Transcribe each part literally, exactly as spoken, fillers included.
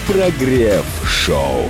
Прогрев-шоу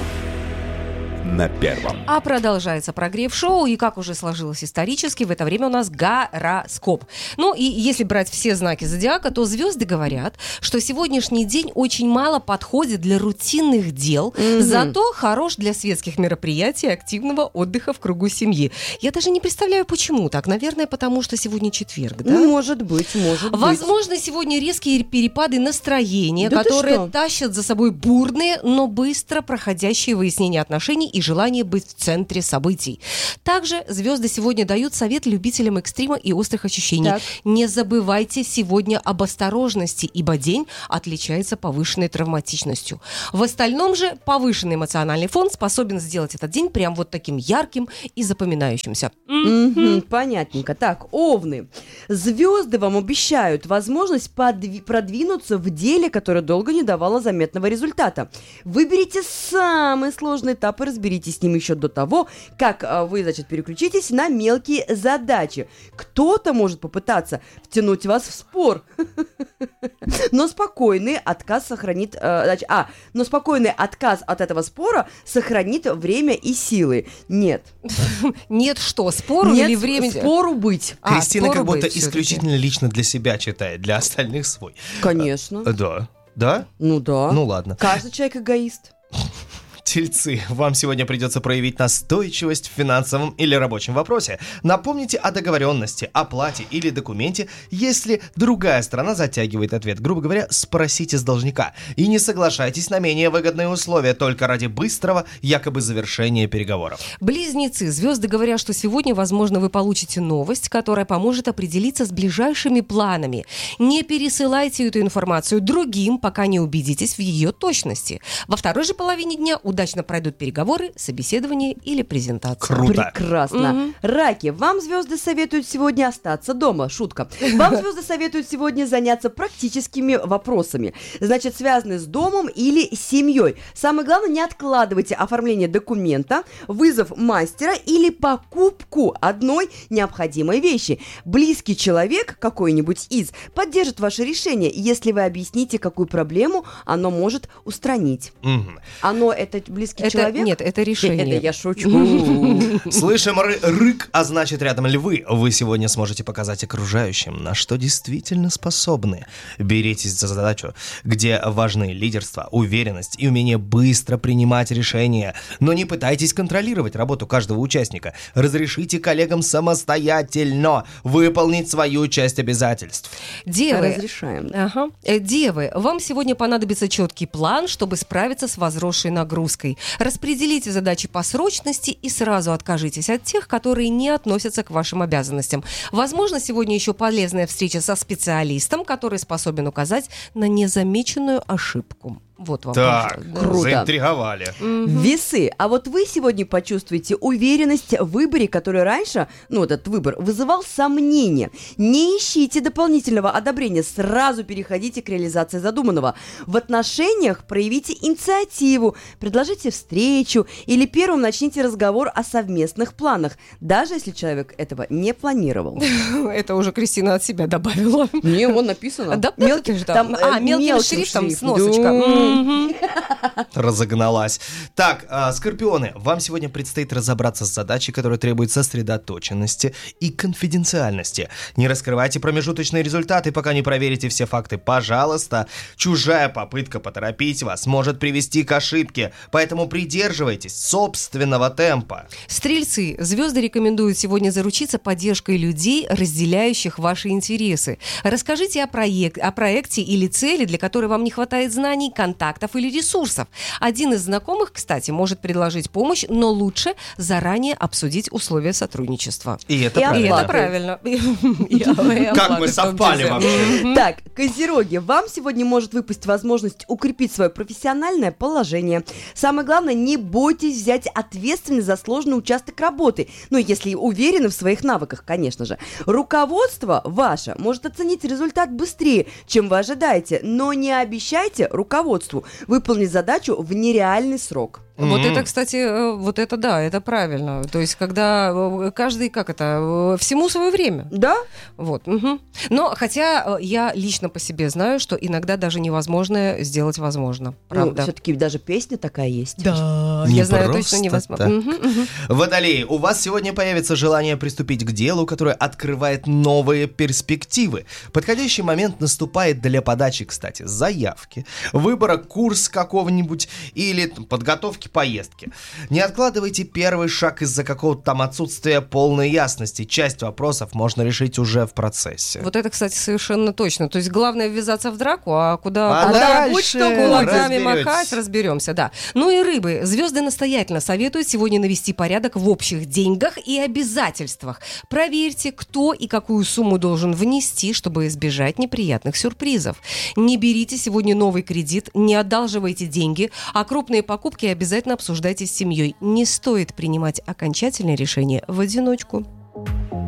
на первом. А продолжается прогрев-шоу, и как уже сложилось исторически, в это время у нас гороскоп. Ну и если брать все знаки зодиака, то звезды говорят, что сегодняшний день очень мало подходит для рутинных дел, mm-hmm. зато хорош для светских мероприятий и активного отдыха в кругу семьи. Я даже не представляю, почему так. Наверное, потому что сегодня четверг, да? Может быть, может быть. Возможно, сегодня резкие перепады настроения, да которые тащат за собой бурные, но быстро проходящие выяснения отношений и желание быть в центре событий. Также звезды сегодня дают совет любителям экстрима и острых ощущений. Так. Не забывайте сегодня об осторожности, ибо день отличается повышенной травматичностью. В остальном же повышенный эмоциональный фон способен сделать этот день прям вот таким ярким и запоминающимся. Mm-hmm, понятненько. Так, овны. Звезды вам обещают возможность подви- продвинуться в деле, которое долго не давало заметного результата. Выберите самый сложный этап и разберитесь с ним еще до того, как а, вы, значит, переключитесь на мелкие задачи. Кто-то может попытаться втянуть вас в спор, но спокойный отказ сохранит... А, но спокойный отказ от этого спора сохранит время и силы. Нет. Нет что, спору или время? Спору быть. Кристина как будто исключительно лично для себя читает, для остальных свой. Конечно. Да. Да? Ну да. Ну ладно. Каждый человек эгоист. Тельцы, вам сегодня придется проявить настойчивость в финансовом или рабочем вопросе. Напомните о договоренности, оплате или документе, если другая сторона затягивает ответ. Грубо говоря, спросите с должника. И не соглашайтесь на менее выгодные условия только ради быстрого якобы завершения переговоров. Близнецы, звезды говорят, что сегодня, возможно, вы получите новость, которая поможет определиться с ближайшими планами. Не пересылайте эту информацию другим, пока не убедитесь в ее точности. Во второй же половине дня удачно пройдут переговоры, собеседование или презентация. Круто. Прекрасно. Угу. Раки, вам звезды советуют сегодня остаться дома. Шутка. Вам звезды советуют сегодня заняться практическими вопросами. Значит, связанные с домом или семьей. Самое главное, не откладывайте оформление документа, вызов мастера или покупку одной необходимой вещи. Близкий человек, какой-нибудь из, поддержит ваше решение, если вы объясните, какую проблему оно может устранить. Угу. Оно это близкий это, человек? Нет, это решение. Это я шучу. Слышим ры- рык, а значит рядом львы. Вы сегодня сможете показать окружающим, на что действительно способны. Беритесь за задачу, где важны лидерство, уверенность и умение быстро принимать решения. Но не пытайтесь контролировать работу каждого участника. Разрешите коллегам самостоятельно выполнить свою часть обязательств. Девы, разрешаем. Ага. Девы, вам сегодня понадобится четкий план, чтобы справиться с возросшей нагрузкой. Распределите задачи по срочности и сразу откажитесь от тех, которые не относятся к вашим обязанностям. Возможно, сегодня еще полезная встреча со специалистом, который способен указать на незамеченную ошибку. Вот вам. Так, да. Круто. Заинтриговали. Mm-hmm. Весы. А вот вы сегодня почувствуете уверенность в выборе, который раньше, ну, этот выбор, вызывал сомнения. Не ищите дополнительного одобрения, сразу переходите к реализации задуманного. В отношениях проявите инициативу, предложите встречу или первым начните разговор о совместных планах, даже если человек этого не планировал. Это уже Кристина от себя добавила. Не, вон написано. Да, мелким же там. А, мелким шрифтом с носочка. Разогналась. Так, э, скорпионы, вам сегодня предстоит разобраться с задачей, которая требует сосредоточенности и конфиденциальности. Не раскрывайте промежуточные результаты, пока не проверите все факты. Пожалуйста, чужая попытка поторопить вас может привести к ошибке, поэтому придерживайтесь собственного темпа. Стрельцы, звезды рекомендуют сегодня заручиться поддержкой людей, разделяющих ваши интересы. Расскажите о, проект, о проекте или цели, для которой вам не хватает знаний, контактов или ресурсов. Один из знакомых, кстати, может предложить помощь, но лучше заранее обсудить условия сотрудничества. И это И правильно. И это правильно. Как мы совпали вообще. Так, козероги, вам сегодня может выпасть возможность укрепить свое профессиональное положение. Самое главное, не бойтесь взять ответственность за сложный участок работы. Ну, если уверены в своих навыках, конечно же. Руководство ваше может оценить результат быстрее, чем вы ожидаете, но не обещайте руководству руководству выполнить задачу в нереальный срок. Вот Мгм. это, кстати, э, вот это да, это правильно. То есть, когда э, каждый, как это, э, всему свое время. Да? Вот. Мгм. Но хотя э, я лично по себе знаю, что иногда даже невозможное сделать возможно. Ну, Правда. все-таки даже песня такая есть. Да, Не я знаю просто точно невозможно. так. Мгм, мгм. Водолеи, у вас сегодня появится желание приступить к делу, которое открывает новые перспективы. Подходящий момент наступает для подачи, кстати, заявки, выбора курса какого-нибудь или там, подготовки поездки. Не откладывайте первый шаг из-за какого-то там отсутствия полной ясности. Часть вопросов можно решить уже в процессе. Вот это, кстати, совершенно точно. То есть главное ввязаться в драку, а куда, А куда дальше будь что кулаками разберетесь. махать, разберемся, да. Ну и рыбы. Звезды настоятельно советуют сегодня навести порядок в общих деньгах и обязательствах. Проверьте, кто и какую сумму должен внести, чтобы избежать неприятных сюрпризов. Не берите сегодня новый кредит, не одалживайте деньги, а крупные покупки обязательно обсуждайте с семьей. Не стоит принимать окончательное решение в одиночку.